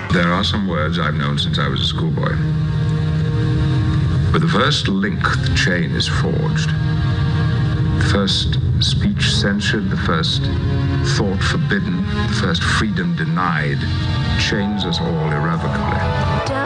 There are some words I've known since I was a schoolboy. With the first link, the chain is forged. The first speech censured, the first thought forbidden, the first freedom denied, chains us all irrevocably.